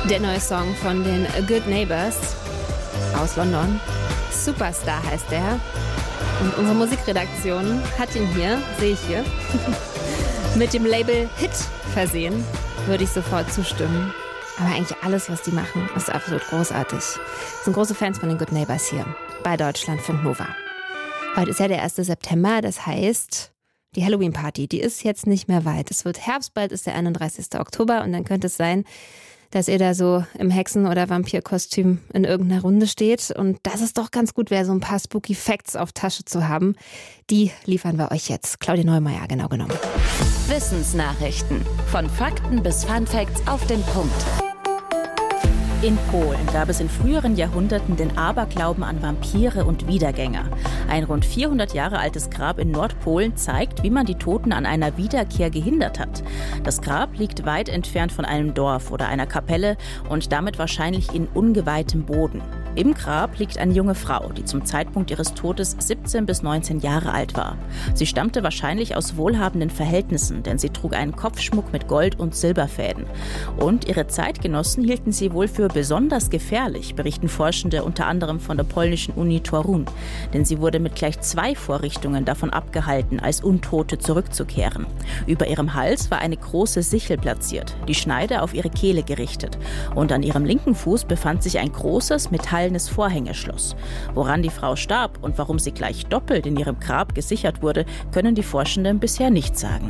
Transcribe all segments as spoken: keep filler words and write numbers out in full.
Der neue Song von den Good Neighbors aus London. Superstar heißt der. Und unsere Musikredaktion hat ihn hier, sehe ich hier, mit dem Label Hit versehen. Würde ich sofort zustimmen. Aber eigentlich alles, was die machen, ist absolut großartig. Wir sind große Fans von den Good Neighbors hier bei Deutschlandfunk Nova. Heute ist ja der erste September, das heißt, die Halloween-Party, die ist jetzt nicht mehr weit. Es wird Herbst, bald ist der einunddreißigsten Oktober und dann könnte es sein, dass ihr da so im Hexen- oder Vampirkostüm in irgendeiner Runde steht. Und das ist doch ganz gut, wäre so ein paar Spooky Facts auf Tasche zu haben. Die liefern wir euch jetzt. Claudia Neumeier, genau genommen. Wissensnachrichten. Von Fakten bis Fun Facts auf den Punkt. In Polen gab es in früheren Jahrhunderten den Aberglauben an Vampire und Wiedergänger. Ein rund vierhundert Jahre altes Grab in Nordpolen zeigt, wie man die Toten an einer Wiederkehr gehindert hat. Das Grab liegt weit entfernt von einem Dorf oder einer Kapelle und damit wahrscheinlich in ungeweihtem Boden. Im Grab liegt eine junge Frau, die zum Zeitpunkt ihres Todes siebzehn bis neunzehn Jahre alt war. Sie stammte wahrscheinlich aus wohlhabenden Verhältnissen, denn sie trug einen Kopfschmuck mit Gold- und Silberfäden. Und ihre Zeitgenossen hielten sie wohl für besonders gefährlich, berichten Forschende unter anderem von der polnischen Uni Torun. Denn sie wurde mit gleich zwei Vorrichtungen davon abgehalten, als Untote zurückzukehren. Über ihrem Hals war eine große Sichel platziert, die Schneide auf ihre Kehle gerichtet. Und an ihrem linken Fuß befand sich ein großes metallenes Vorhängeschloss. Woran die Frau starb und warum sie gleich doppelt in ihrem Grab gesichert wurde, können die Forschenden bisher nicht sagen.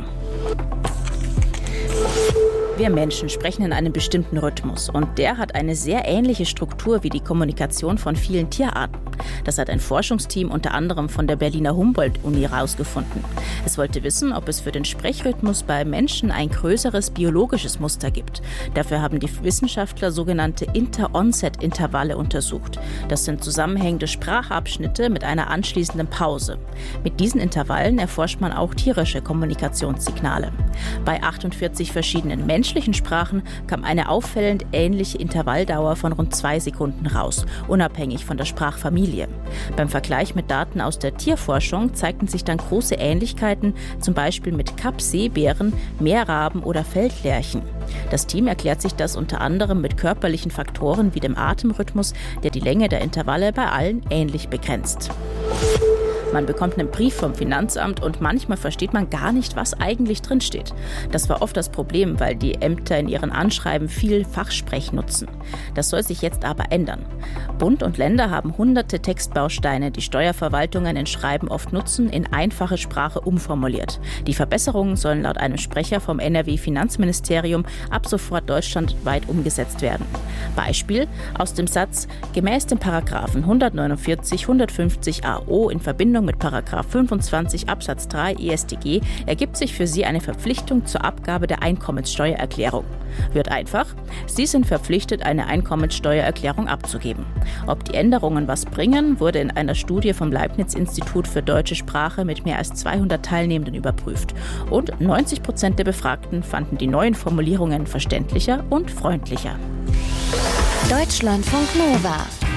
Wir Menschen sprechen in einem bestimmten Rhythmus und der hat eine sehr ähnliche Struktur wie die Kommunikation von vielen Tierarten. Das hat ein Forschungsteam unter anderem von der Berliner Humboldt-Uni herausgefunden. Es wollte wissen, ob es für den Sprechrhythmus bei Menschen ein größeres biologisches Muster gibt. Dafür haben die Wissenschaftler sogenannte Inter-Onset-Intervalle untersucht. Das sind zusammenhängende Sprachabschnitte mit einer anschließenden Pause. Mit diesen Intervallen erforscht man auch tierische Kommunikationssignale. Bei achtundvierzig verschiedenen menschlichen Sprachen kam eine auffällend ähnliche Intervalldauer von rund zwei Sekunden raus, unabhängig von der Sprachfamilie. Beim Vergleich mit Daten aus der Tierforschung zeigten sich dann große Ähnlichkeiten, zum Beispiel mit Kappseebären, Meerraben oder Feldlerchen. Das Team erklärt sich das unter anderem mit körperlichen Faktoren wie dem Atemrhythmus, der die Länge der Intervalle bei allen ähnlich begrenzt. Man bekommt einen Brief vom Finanzamt und manchmal versteht man gar nicht, was eigentlich drinsteht. Das war oft das Problem, weil die Ämter in ihren Anschreiben viel Fachsprech nutzen. Das soll sich jetzt aber ändern. Bund und Länder haben hunderte Textbausteine, die Steuerverwaltungen in Schreiben oft nutzen, in einfache Sprache umformuliert. Die Verbesserungen sollen laut einem Sprecher vom N R W-Finanzministerium ab sofort deutschlandweit umgesetzt werden. Beispiel aus dem Satz: Gemäß dem Paragraphen hundertneunundvierzig hundertfünfzig A O in Verbindung mit Paragraph fünfundzwanzig Absatz drei E S t G ergibt sich für Sie eine Verpflichtung zur Abgabe der Einkommenssteuererklärung. Wird einfach: Sie sind verpflichtet, eine Einkommenssteuererklärung abzugeben. Ob die Änderungen was bringen, wurde in einer Studie vom Leibniz-Institut für deutsche Sprache mit mehr als zweihundert Teilnehmenden überprüft. Und neunzig Prozent der Befragten fanden die neuen Formulierungen verständlicher und freundlicher. Deutschlandfunk Nova.